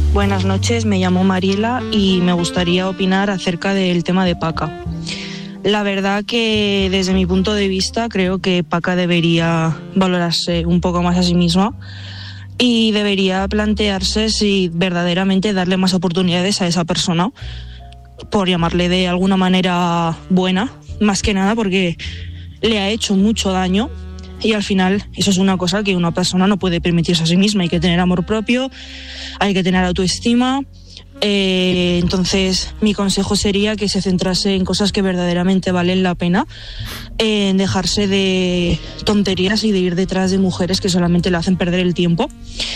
Buenas noches, me llamo Mariela y me gustaría opinar acerca del tema de Paca. La verdad que desde mi punto de vista creo que Paca debería valorarse un poco más a sí misma y debería plantearse si verdaderamente darle más oportunidades a esa persona, por llamarle de alguna manera buena, más que nada porque le ha hecho mucho daño. Y al final eso es una cosa que una persona no puede permitirse a sí misma. Hay que tener amor propio, hay que tener autoestima. Entonces mi consejo sería que se centrase en cosas que verdaderamente valen la pena, en dejarse de tonterías y de ir detrás de mujeres que solamente le hacen perder el tiempo.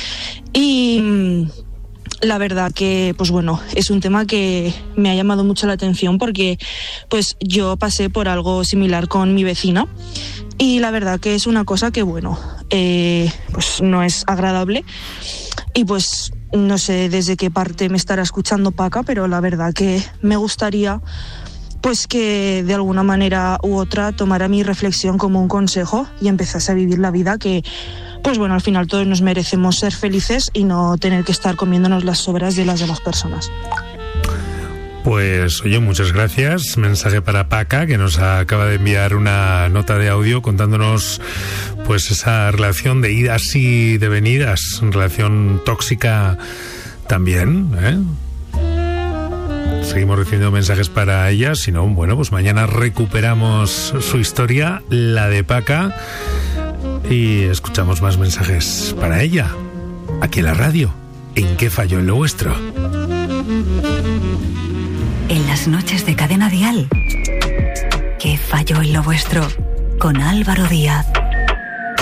Y la verdad que, pues bueno, es un tema que me ha llamado mucho la atención porque pues yo pasé por algo similar con mi vecina. Y la verdad que es una cosa que, bueno, pues no es agradable. Y pues no sé desde qué parte me estará escuchando Paca, pero la verdad que me gustaría pues que de alguna manera u otra tomara mi reflexión como un consejo y empezase a vivir la vida que, pues bueno, al final todos nos merecemos ser felices y no tener que estar comiéndonos las sobras de las demás personas. Pues oye, muchas gracias. Mensaje para Paca, que nos acaba de enviar una nota de audio contándonos pues esa relación de idas y de venidas, relación tóxica también, ¿eh? Seguimos recibiendo mensajes para ella, si no, bueno, pues mañana recuperamos su historia, la de Paca, y escuchamos más mensajes para ella, aquí en la radio. ¿En qué falló en lo vuestro? En las noches de Cadena Dial. ¿Qué falló en lo vuestro? Con Álvaro Díaz.